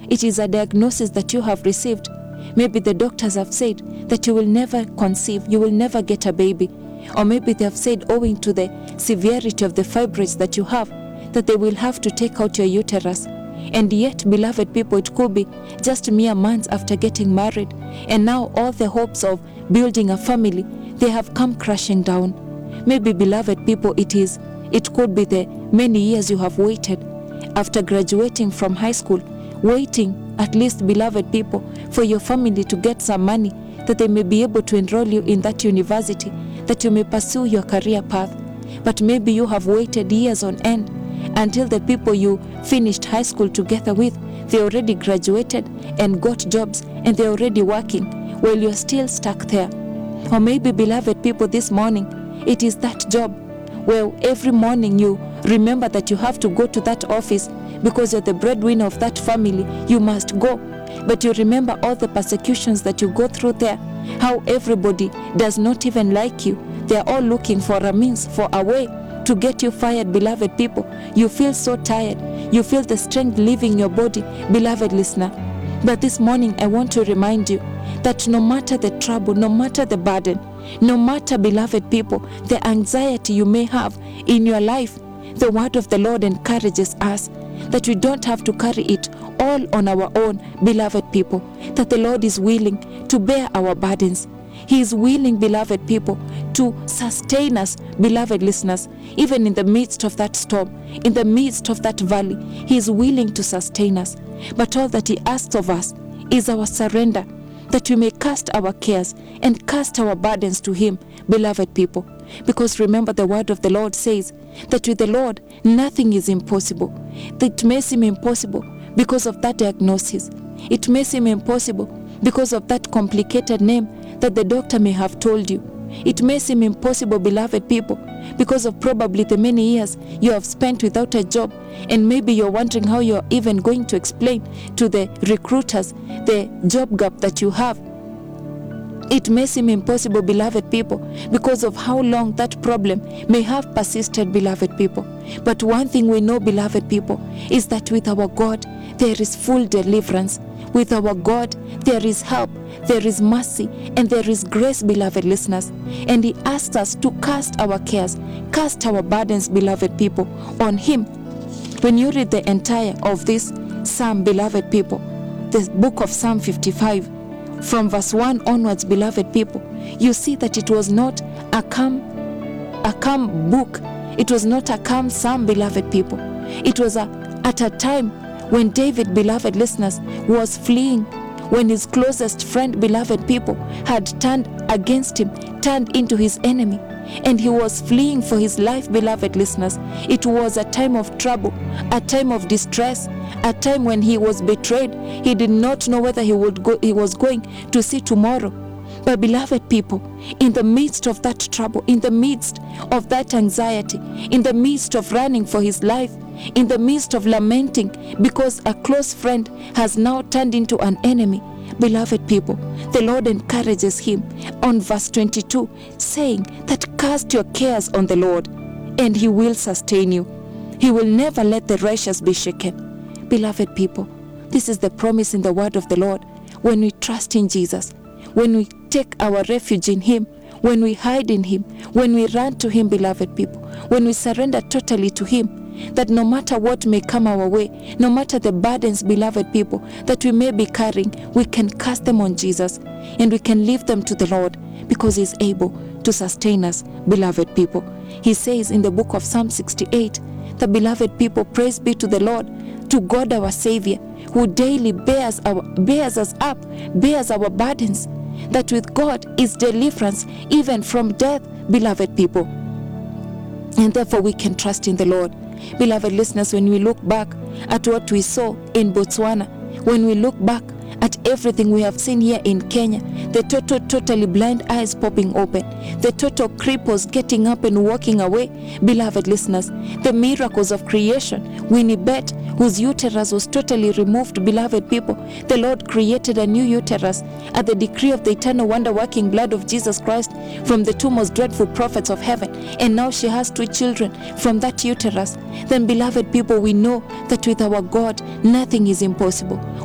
it is a diagnosis that you have received. Maybe the doctors have said that you will never conceive, you will never get a baby. Or maybe they have said, owing to the severity of the fibroids that you have, that they will have to take out your uterus. And yet, beloved people, it could be just mere months after getting married, and now all the hopes of building a family, they have come crashing down. Maybe, beloved people, it could be the many years you have waited after graduating from high school, waiting at least, beloved people, for your family to get some money that they may be able to enroll you in that university, that you may pursue your career path. But maybe you have waited years on end until the people you finished high school together with, they already graduated and got jobs and they're already working while you're still stuck there. Or maybe, beloved people, this morning, it is that job where every morning you remember that you have to go to that office because you're the breadwinner of that family. You must go. But you remember all the persecutions that you go through there, how everybody does not even like you. They're all looking for a means, for a way to get you fired, beloved people. You feel so tired. You feel the strength leaving your body, beloved listener. But this morning, I want to remind you that no matter the trouble, no matter the burden, no matter, beloved people, the anxiety you may have in your life, the word of the Lord encourages us that we don't have to carry it all on our own, beloved people, that the Lord is willing to bear our burdens. He is willing, beloved people, to sustain us, beloved listeners, even in the midst of that storm, in the midst of that valley. He is willing to sustain us. But all that He asks of us is our surrender, that we may cast our cares and cast our burdens to Him, beloved people. Because remember, the word of the Lord says that with the Lord nothing is impossible. It may seem impossible because of that diagnosis. It may seem impossible because of that complicated name that the doctor may have told you. It may seem impossible, beloved people, because of probably the many years you have spent without a job, and maybe you're wondering how you're even going to explain to the recruiters the job gap that you have. It may seem impossible, beloved people, because of how long that problem may have persisted, beloved people. But one thing we know, beloved people, is that with our God, there is full deliverance. With our God, there is help, there is mercy, and there is grace, beloved listeners. And He asks us to cast our cares, cast our burdens, beloved people, on Him. When you read the entire of this psalm, beloved people, the book of Psalm 55, from verse 1 onwards, beloved people, you see that it was not a calm book. It was not a calm psalm, beloved people. It was at a time when David, beloved listeners, was fleeing, when his closest friend, beloved people, had turned against him, turned into his enemy, and he was fleeing for his life, beloved listeners. It was a time of trouble, a time of distress, a time when he was betrayed. He did not know whether he was going to see tomorrow. But beloved people, in the midst of that trouble, in the midst of that anxiety, in the midst of running for his life, in the midst of lamenting because a close friend has now turned into an enemy, beloved people, the Lord encourages him on verse 22, saying that cast your cares on the Lord, and He will sustain you. He will never let the righteous be shaken. Beloved people, this is the promise in the word of the Lord. When we trust in Jesus, when we take our refuge in Him, when we hide in Him, when we run to Him, beloved people, when we surrender totally to Him, that no matter what may come our way, no matter the burdens, beloved people, that we may be carrying, we can cast them on Jesus and we can leave them to the Lord, because He is able to sustain us, beloved people. He says in the book of Psalm 68, the beloved people, praise be to the Lord, to God our Savior, who daily bears us up, bears our burdens, that with God is deliverance even from death, beloved people. And therefore we can trust in the Lord. Beloved listeners, when we look back at what we saw in Botswana, when we look back at everything we have seen here in Kenya, the totally blind eyes popping open, the total cripples getting up and walking away, beloved listeners, the miracles of creation, Winnie Bet, whose uterus was totally removed, beloved people, the Lord created a new uterus at the decree of the eternal wonder-working blood of Jesus Christ from the two most dreadful prophets of heaven, and now she has 2 children from that uterus. Then, beloved people, we know that with our God nothing is impossible.